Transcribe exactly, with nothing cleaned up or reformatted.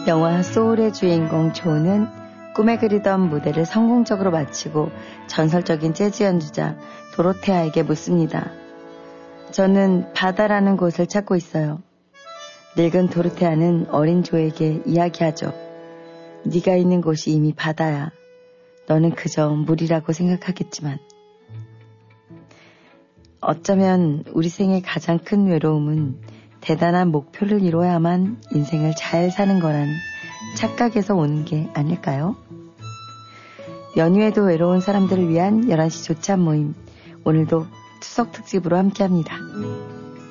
영화 소울의 주인공 조는 꿈에 그리던 무대를 성공적으로 마치고 전설적인 재즈 연주자 도로테아에게 묻습니다. 저는 바다라는 곳을 찾고 있어요. 늙은 도로테아는 어린 조에게 이야기하죠. 네가 있는 곳이 이미 바다야. 너는 그저 물이라고 생각하겠지만. 어쩌면 우리 생의 가장 큰 외로움은 대단한 목표를 이뤄야만 인생을 잘 사는 거란 착각에서 오는 게 아닐까요? 연휴에도 외로운 사람들을 위한 열한 시 조찬 모임, 오늘도 추석 특집으로 함께합니다.